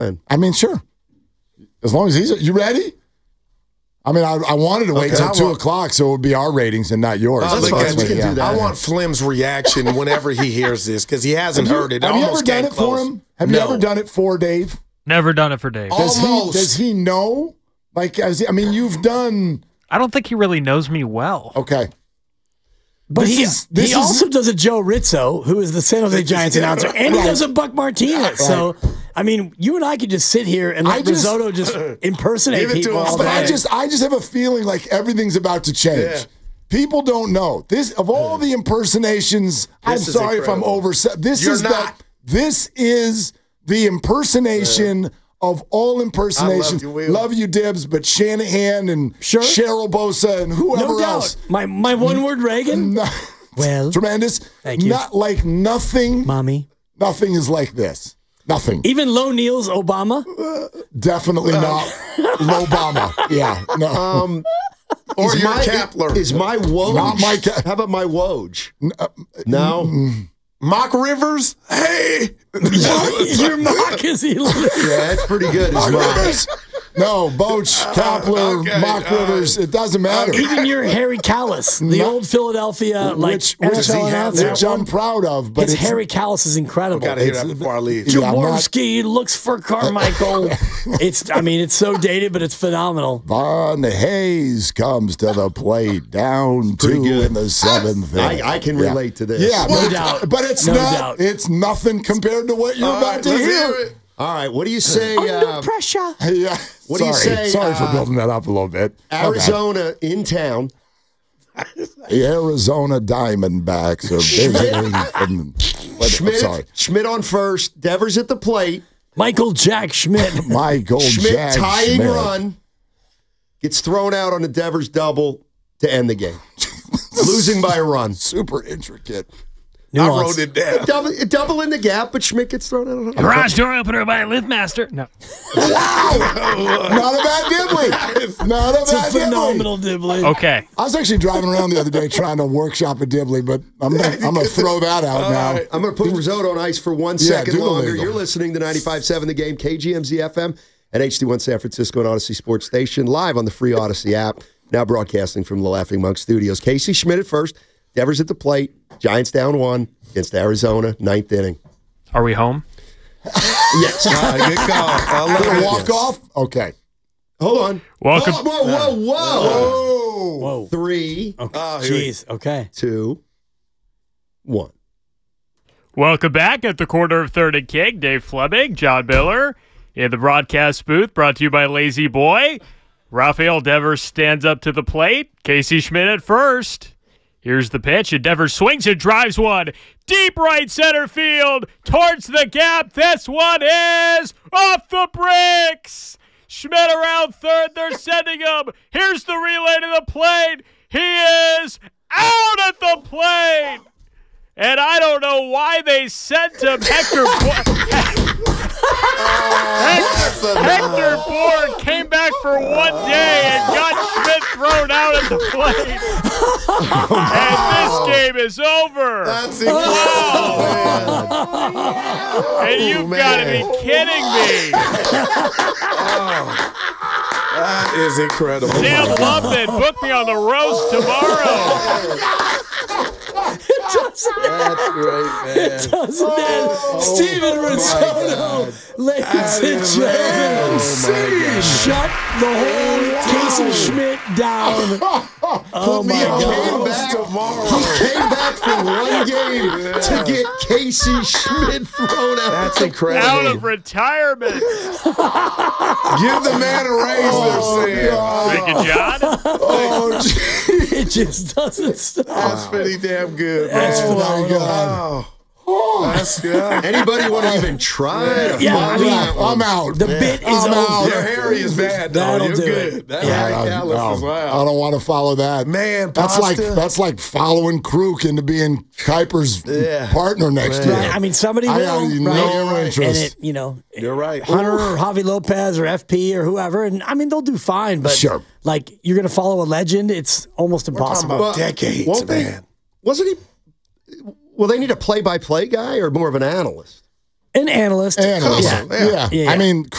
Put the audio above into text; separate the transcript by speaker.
Speaker 1: I mean, sure. As long as you ready? I mean, I wanted to wait till 2 o'clock so it would be our ratings and not yours.
Speaker 2: That's fine. We can do that.
Speaker 3: I want Flem's reaction whenever he hears this because he hasn't heard it.
Speaker 1: Have you ever done it for him? Have you ever done it for Dave?
Speaker 4: Never done it for Dave.
Speaker 1: Does he know? Like, you've done.
Speaker 4: I don't think he really knows me well.
Speaker 1: Okay.
Speaker 5: But he also does a Joe Rizzo, who is the San Jose Giants announcer, and he does a Buck Martinez. Right. So, I mean, you and I could just sit here and let Risotto just impersonate people all day.
Speaker 1: I just have a feeling like everything's about to change. Yeah. People don't know. This of all the impersonations, I'm sorry if I'm over. This is the impersonation of all impersonations. Love you, Dibs, but Shanahan and Cheryl Bosa and whoever else.
Speaker 5: My one-word Reagan? Well.
Speaker 1: Tremendous.
Speaker 5: Thank you.
Speaker 1: Not like nothing.
Speaker 5: Mommy.
Speaker 1: Nothing is like this. Nothing.
Speaker 5: Even Low Neal's Obama?
Speaker 1: Definitely not Obama. Yeah. No.
Speaker 3: Or your Kapler.
Speaker 2: Is my Woj?
Speaker 1: Not my
Speaker 2: How about my Woj? No.
Speaker 3: Mock Rivers? Hey!
Speaker 5: Your mock is hilarious.
Speaker 2: Yeah, that's pretty good.
Speaker 1: Mock Rivers. No, Boch, Kapler, Mock Rivers. It doesn't matter.
Speaker 5: Even your Harry Callis, the old Philadelphia,
Speaker 1: which I'm proud of. But
Speaker 5: Harry Callis is incredible.
Speaker 3: Got to hear that before I leave.
Speaker 5: Jaworski looks for Carmichael. It's so dated, but it's phenomenal.
Speaker 1: Von Hayes comes to the plate, down 2 in the 7th inning.
Speaker 2: I can relate to this.
Speaker 1: Yeah,
Speaker 5: no doubt.
Speaker 1: But it's it's nothing compared to what you're about to hear.
Speaker 2: All right, what do you say?
Speaker 5: Under pressure.
Speaker 1: Yeah.
Speaker 2: What do you say?
Speaker 1: Sorry for building that up a little bit.
Speaker 2: Arizona in town.
Speaker 1: The Arizona Diamondbacks are visiting from
Speaker 2: Schmidt on first. Devers at the plate.
Speaker 5: Michael Jack Schmidt.
Speaker 2: Schmidt tying run. Gets thrown out on the Devers double to end the game. Losing by a run.
Speaker 1: Super intricate.
Speaker 3: Nuance. I wrote it down.
Speaker 2: Double in the gap, but Schmidt gets thrown out.
Speaker 4: Garage door opener by Liftmaster. No.
Speaker 1: Wow. Not a bad dibbly. Not a bad
Speaker 5: phenomenal dibbly.
Speaker 4: Okay.
Speaker 1: I was actually driving around the other day trying to workshop a dibbly, but I'm going to throw that out now.
Speaker 2: Right. I'm going to put Risotto on ice for 1 second longer. You're listening to 95.7 The Game, KGMZ FM, and HD1 San Francisco and Odyssey Sports Station, live on the free Odyssey app, now broadcasting from the Laughing Monk Studios. Casey Schmidt at first. Devers at the plate. Giants down 1 against Arizona, 9th inning.
Speaker 4: Are we home?
Speaker 2: Yes.
Speaker 3: Good call.
Speaker 1: Walk off? Okay.
Speaker 2: Hold on.
Speaker 4: Welcome.
Speaker 2: Whoa. 3.
Speaker 5: Okay. Jeez. Okay.
Speaker 2: 2. 1.
Speaker 4: Welcome back at the corner of 3rd and King. Dave Fleming, John Miller in the broadcast booth, brought to you by Lazy Boy. Rafael Devers stands up to the plate. Casey Schmidt at first. Here's the pitch, and Devers swings and drives one. Deep right center field, towards the gap. This one is off the bricks. Schmidt around third, they're sending him. Here's the relay to the plate. He is out at the plate. And I don't know why they sent him. Hector Bourne came back for 1 day and got Schmidt thrown out at the plate. And this game is over.
Speaker 3: That's incredible.
Speaker 4: Wow. And you've got to be kidding me.
Speaker 3: That is incredible.
Speaker 4: Sam Lupton, book me on the roast tomorrow.
Speaker 3: That's great, man.
Speaker 5: It doesn't end. Steven Risotto, ladies and gentlemen. Shut the whole Casey Schmidt down. Oh, my God.
Speaker 2: He came back for 1 game to get Casey Schmidt thrown out.
Speaker 3: That's incredible.
Speaker 4: Out of retirement.
Speaker 3: Give the man a raise there, Sam.
Speaker 4: Thank you, John.
Speaker 5: It just doesn't stop.
Speaker 3: That's pretty damn good.
Speaker 5: That's
Speaker 1: phenomenal.
Speaker 3: Wow. That's good.
Speaker 2: Anybody want to even try?
Speaker 1: I'm out.
Speaker 5: The bit is over.
Speaker 3: Your Harry is bad, though.
Speaker 5: That'll
Speaker 3: You're
Speaker 5: do
Speaker 3: good.
Speaker 5: it.
Speaker 3: That's
Speaker 5: Yeah,
Speaker 3: Harry Callis as well.
Speaker 1: I don't want to follow that.
Speaker 3: Man,
Speaker 1: that's like following Kruk into being Kuiper's partner next year.
Speaker 5: Right. I mean, somebody will.
Speaker 1: I have no interest.
Speaker 5: And
Speaker 3: You're right.
Speaker 5: Hunter or Javi Lopez or FP or whoever, and I mean, they'll do fine, but like you're going to follow a legend, it's almost impossible.
Speaker 3: We're talking about decades, man.
Speaker 2: Wasn't he? Well, they need a play-by-play guy or more of an analyst?
Speaker 5: An analyst.
Speaker 1: Yeah. I mean,